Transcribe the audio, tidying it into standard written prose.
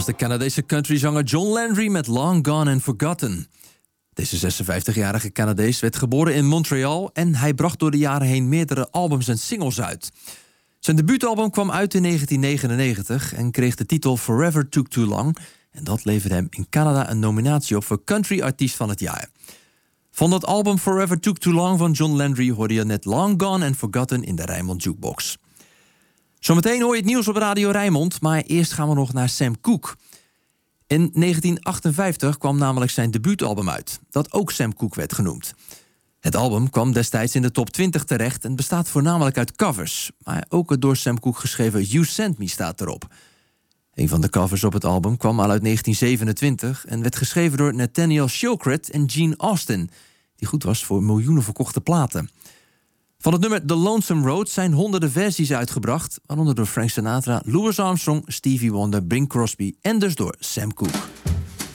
de Canadese countryzanger John Landry met Long Gone and Forgotten. Deze 56-jarige Canadees werd geboren in Montreal en hij bracht door de jaren heen meerdere albums en singles uit. Zijn debuutalbum kwam uit in 1999 en kreeg de titel Forever Took Too Long. En dat leverde hem in Canada een nominatie op voor Country Artiest van het Jaar. Van dat album Forever Took Too Long van John Landry hoorde je net Long Gone and Forgotten in de Rijnmond Jukebox. Zometeen hoor je het nieuws op Radio Rijnmond, maar eerst gaan we nog naar Sam Cooke. In 1958 kwam namelijk zijn debuutalbum uit, dat ook Sam Cooke werd genoemd. Het album kwam destijds in de top 20 terecht en bestaat voornamelijk uit covers. Maar ook het door Sam Cooke geschreven You Sent Me staat erop. Een van de covers op het album kwam al uit 1927 en werd geschreven door Nathaniel Shilkret en Gene Austin, die goed was voor miljoenen verkochte platen. Van het nummer The Lonesome Road zijn honderden versies uitgebracht, waaronder door Frank Sinatra, Louis Armstrong, Stevie Wonder, Bing Crosby en dus door Sam Cooke.